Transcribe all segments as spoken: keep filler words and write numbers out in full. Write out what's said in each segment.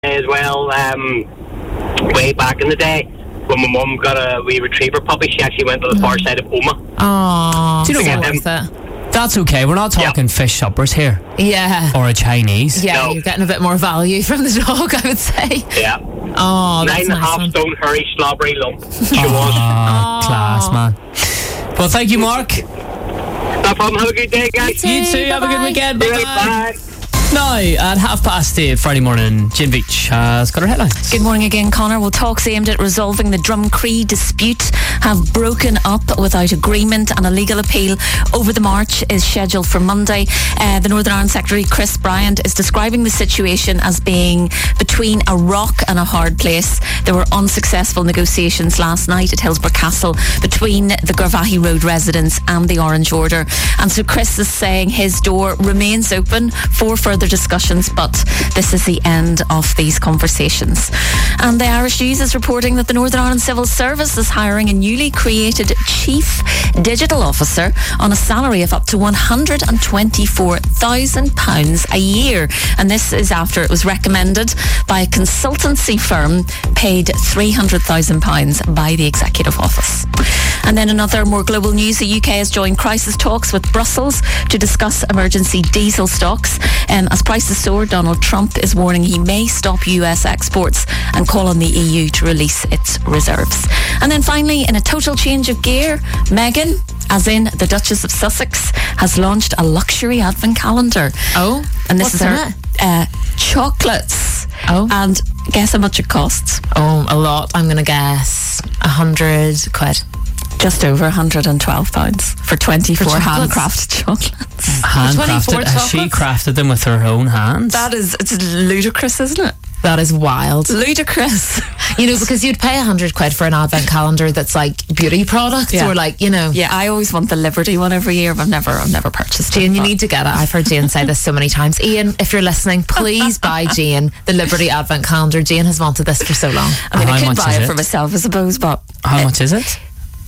as well. Um, way back in the day, when my mum got a wee retriever puppy, she actually went to the far side of Oma. Oh, Do you know what? was that? That's okay. We're not talking Yep. fish suppers here. Yeah. Or a Chinese. Yeah, No. you're getting a bit more value from the dog, I would say. Yeah. Oh, that's Nine and a nice half one. stone hairy slobbery lump. She was. Ah, Aw. class, man. Well, thank you, Mark. No problem. Have a good day, guys. You too. Have a good Bye-bye. weekend. Right, Bye-bye. bye. Now, at half past eight Friday morning, Jane Beach has got her headlines. Good morning again, Connor. Well, talks aimed at resolving the Drumcree dispute have broken up without agreement, and a legal appeal over the march is scheduled for Monday. Uh, the Northern Ireland Secretary Chris Bryant is describing the situation as being between a rock and a hard place. There were unsuccessful negotiations last night at Hillsborough Castle between the Garvaghey Road residents and the Orange Order. And so Chris is saying his door remains open for further discussions, but this is the end of these conversations. And the Irish News is reporting that the Northern Ireland Civil Service is hiring a newly created Chief Digital Officer on a salary of up to one hundred twenty-four thousand pounds a year. And this is after it was recommended by a consultancy firm paid three hundred thousand pounds by the Executive Office. And then another more global news, the U K has joined crisis talks with Brussels to discuss emergency diesel stocks. Um, as prices soar, Donald Trump is warning he may stop U S exports and call on the E U to release its reserves. And then finally, in a total change of gear, Meghan, as in the Duchess of Sussex, has launched a luxury advent calendar. Oh, And this what's is in her it? uh, chocolates. Oh. And guess how much it costs? Oh, a lot. I'm going to guess a hundred quid. Just over one hundred twelve pounds for twenty-four For chocolates? handcrafted chocolates. Handcrafted. twenty-four Has she chocolates? crafted them with her own hands? That is, it's ludicrous, isn't it? That is wild. Ludicrous. You know, because you'd pay a hundred quid for an advent calendar that's like beauty products, Yeah. or like, you know. Yeah, I always want the Liberty one every year, but I've never, I've never purchased Jane, it. you but- need to get it. I've heard Jane say this so many times. Ian, if you're listening, please buy Jane the Liberty Advent Calendar. Jane has wanted this for so long. I mean, How I could much buy is it it? for myself, I suppose, but How much is it?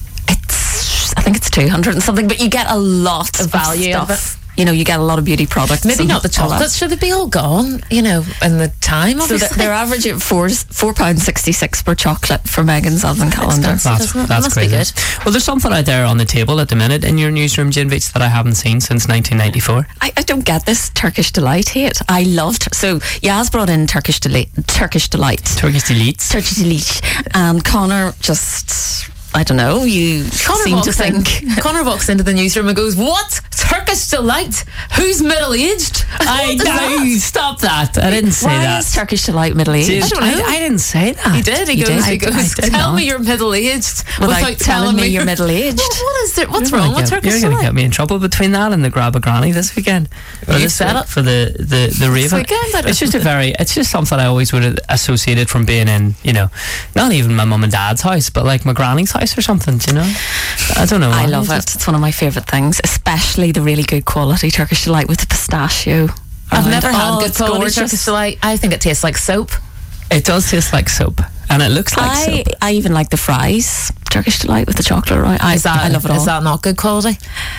it's, I think it's two hundred and something, but you get a lot of value of stuff. You know, you get a lot of beauty products. Maybe and not the all that. chocolates. Should they be all gone, you know, in the time, So obviously? they're, they're averaging at four four pounds sixty six per chocolate for Megan's advent calendar. expensive. That's, doesn't it? that's Must be crazy. good. Well, there's something out there on the table at the minute in your newsroom, Jane Beach, that I haven't seen since nineteen ninety-four. I, I don't get this Turkish delight hate. I loved so Yaz brought in Turkish delight, Turkish delight, Turkish deletes. Turkish delight, and Connor just I don't know. You Connor seem to walks in- think. Connor walks into the newsroom and goes, "What? Turkish delight? Who's middle-aged?" I What is know. that? Stop that. I didn't say Why that. is Turkish delight middle aged? Did- I don't know. I, I didn't say that. He did. He You goes, did? he goes, I did "Tell not. me you're middle-aged Without telling me you're middle-aged." What, what is there? What's You're wrong gonna with get- Turkish You're going to delight? get me in trouble between that and the Grab a Granny this weekend. Or You this said it. for the the the Raven. weekend, I don't It's just a very. It's just something I always would have associated from being in. You know, not even my mum and dad's house, but like my granny's house or something. Do you know? I don't know. I why. love It's it. It's one of my favourite things, especially the really good quality Turkish delight with the pistachio. I've around. never had Oh, good it's quality gorgeous. Turkish delight. I think it tastes like soap. It does taste like soap, and it looks like I, soap. I even like the fries, Turkish delight with the chocolate around. I, Is that I love it all. Is that not good quality?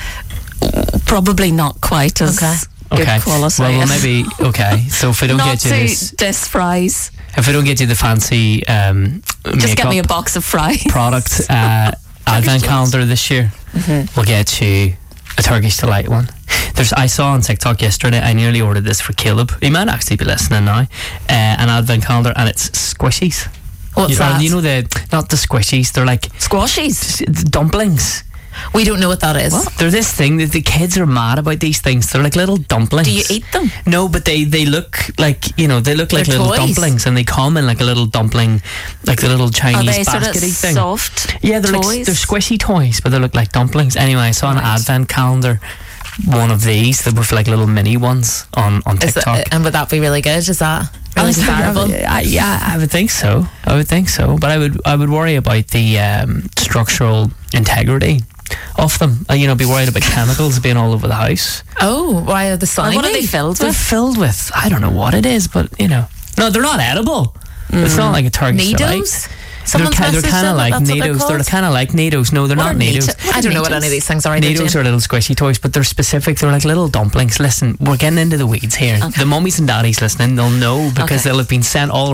Probably not quite as Okay. good Okay. quality. Well, well, maybe okay. So if we don't not get you to this, this fries. if we don't get you the fancy um, Just get me a makeup box of fries. product uh, advent calendar this year, we'll get you a Turkish delight one. There's I saw on TikTok yesterday. I nearly ordered this for Caleb. He might actually be listening now. Uh, an advent calendar, and it's squishies. What's you, that? You know the not the squishies. They're like Squashies. s- dumplings. We don't know what that is. They're this thing that the kids are mad about these things. They're like little dumplings. Do you eat them? No, but they, they look like, you know, they look like They're little toys. dumplings, and they come in like a little dumpling, like the little Are Chinese they sort of baskety thing. soft Yeah, they're toys? like they're squishy toys, but they look like dumplings. Anyway, I saw an Right. advent calendar, one of these that were like little mini ones on on Is TikTok. that, and would that be really good? Is that I really was thinking, desirable? I, yeah, I would think so. I would think so, but I would I would worry about the um, structural integrity of them. Uh, you know, be worried about chemicals being all over the house. Oh, why are the Or slimy? what are they filled They're with? filled with, I don't know what it is, but you know, no, they're not edible. It's not like a Turkish delight. Needles? Someone's they're, ki- they're messaged kind in of that like that's what they're NATOs. They're called? kind of like NATOs. No, they're What not are NATOs. NATO- what I are don't know what NATOs? any of these things are. either, NATOs Jane. are little squishy toys, but they're specific. They're like little dumplings. Listen, we're getting into the weeds here. Okay. The mummies and daddies listening, they'll know because Okay. they'll have been sent all